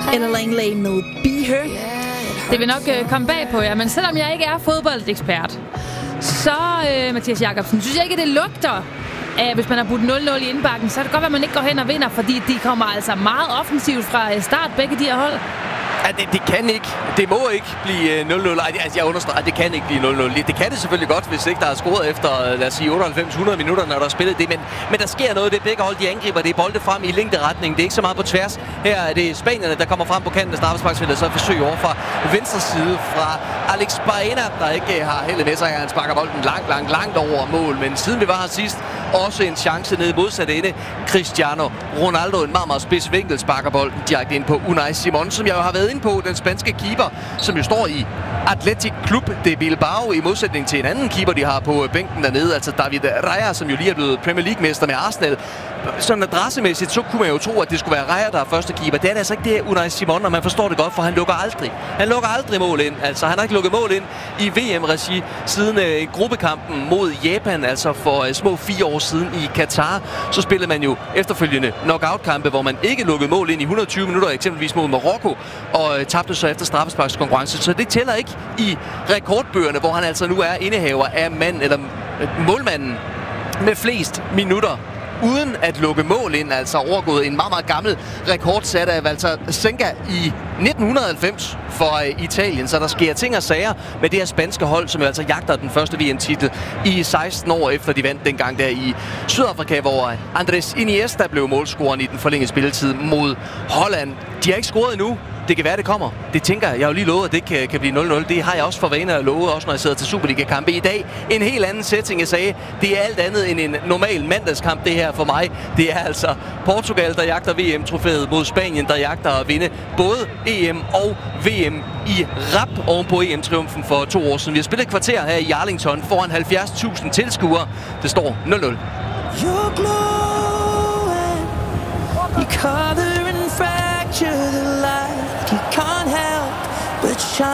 Eller Langley med Be Her. Det vil nok komme bag på jer, men selvom jeg ikke er fodboldekspert, så, Mathias Jakobsen, synes jeg ikke, det lugter af, hvis man har budt 0-0 i indbakken, så er det godt, at man ikke går hen og vinder, fordi de kommer altså meget offensivt fra start, begge de her hold. Ja, det kan ikke. Det må ikke blive 0-0. Altså, jeg understreger, det kan ikke blive 0-0. Det kan det selvfølgelig godt, hvis ikke der er scoret efter, lad os sige, 98-100 minutter, når der er spillet det. Men der sker noget. Det er begge hold, de angriber. Det er bolde frem i længderetning. Det er ikke så meget på tværs. Her er det spanierne, der kommer frem på kanten af straffesparksfeltet, så forsøg over fra venstre side fra Alex Baena, der ikke har heldet med sig. Han sparker bolden langt over mål. Men siden vi var her sidst, også en chance nede i modsatte ende. Cristiano Ronaldo, en meget spids vinkel, sparker bolden direkte ind på Unai Simon, som jeg jo har været inde på, den spanske keeper, som jo står i Athletic Club de Bilbao, i modsætning til en anden keeper, de har på bænken dernede, altså David Raya, som jo lige er blevet Premier League-mester med Arsenal. Sådan adressemæssigt, så kunne man jo tro, at det skulle være Raya, der er første keeper. Det er altså ikke det, Unai Simon, og man forstår det godt, for han lukker aldrig mål ind. Altså, han har ikke lukket mål ind i VM-regi siden gruppekampen mod Japan, altså for små 4 år siden i Katar. Så spillede man jo efterfølgende knockout-kampe, hvor man ikke lukkede mål ind i 120 minutter, eksempelvis mod Marokko, og tabte så efter straffesparkskonkurrence. Så det tæller ikke i rekordbøgerne, hvor han altså nu er indehaver af målmanden med flest minutter uden at lukke mål ind, altså overgået en meget gammel rekord sat af Walter Senga i 1990 for Italien. Så der sker ting og sager med det her spanske hold, som jo altså jagter den første VM-titel i 16 år efter de vandt dengang der i Sydafrika, hvor Andrés Iniesta blev målscoreren i den forlængede spilletid mod Holland. De har ikke scoret endnu. Det kan være, det kommer. Det tænker jeg. Jeg har jo lige lovet, at det kan blive 0-0. Det har jeg også for vane at love, også når jeg sidder til Superliga-kampe i dag. En helt anden setting, jeg sagde. Det er alt andet end en normal mandagskamp, det her for mig. Det er altså Portugal, der jagter VM-trofæet mod Spanien, der jagter at vinde både EM og VM i rap oven på EM-triumfen for 2 år siden. Vi har spillet et kvarter her i Arlington foran 70.000 tilskuere. Det står 0-0. You color and fracture the light. You